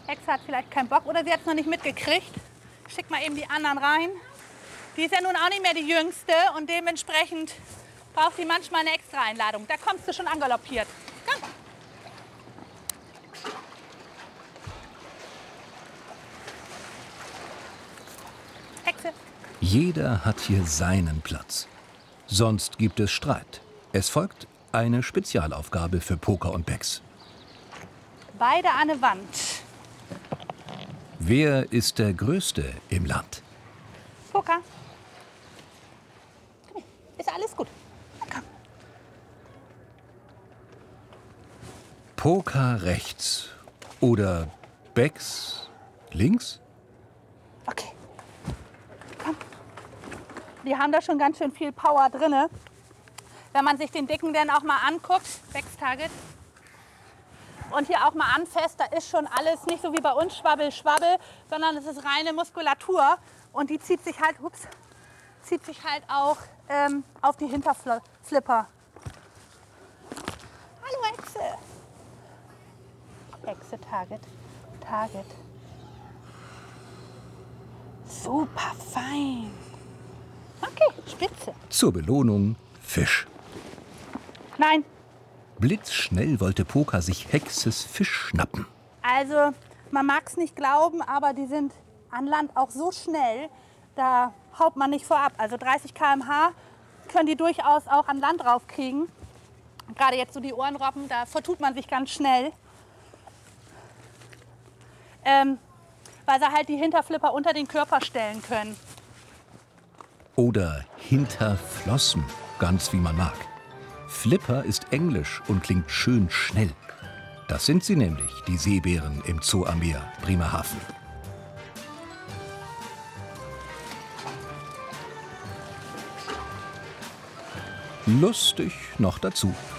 Hexe hat vielleicht keinen Bock oder sie hat es noch nicht mitgekriegt. Schick mal eben die anderen rein. Die ist ja nun auch nicht mehr die Jüngste und dementsprechend braucht sie manchmal eine extra Einladung. Da kommst du schon angaloppiert. Komm. Hexe. Jeder hat hier seinen Platz. Sonst gibt es Streit. Es folgt eine Spezialaufgabe für Poker und Bex. Beide an eine Wand. Wer ist der Größte im Land? Poker. Ist alles gut. Komm. Poker rechts oder Bex links? Okay. Komm. Die haben da schon ganz schön viel Power drin. Wenn man sich den Dicken dann auch mal anguckt, Bex Target, und hier auch mal anfasst, da ist schon alles nicht so wie bei uns Schwabbel, Schwabbel, sondern es ist reine Muskulatur und die zieht sich halt auch auf die Hinterflipper. Hallo Hexe. Hexe, Target, Target. Super fein. Okay, spitze. Zur Belohnung Fisch. Nein. Blitzschnell wollte Poker sich Hexes Fisch schnappen. Also, man mag es nicht glauben, aber die sind an Land auch so schnell, da haut man nicht vorab. Also 30 km/h können die durchaus auch an Land raufkriegen. Gerade jetzt so die Ohrenrobben, da vertut man sich ganz schnell. Weil sie halt die Hinterflipper unter den Körper stellen können. Oder Hinterflossen, ganz wie man mag. Flipper ist Englisch und klingt schön schnell. Das sind sie nämlich, die Seebären im Zoo am Meer, Bremerhaven. Lustig noch dazu.